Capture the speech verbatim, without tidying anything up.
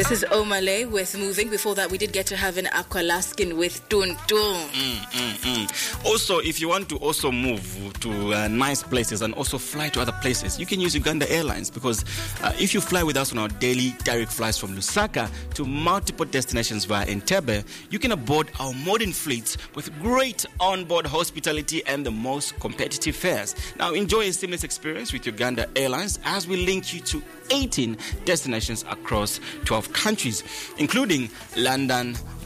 This is Omale with Moving. Before that, we did get to have an Aqualaskin with Tun Tun. Mm, mm, mm. Also, if you want to also move to uh, nice places and also fly to other places, you can use Uganda Airlines, because uh, if you fly with us on our daily direct flights from Lusaka to multiple destinations via Entebbe, you can aboard our modern fleets with great onboard hospitality and the most competitive fares. Now, enjoy a seamless experience with Uganda Airlines as we link you to eighteen destinations across twelve countries, including London,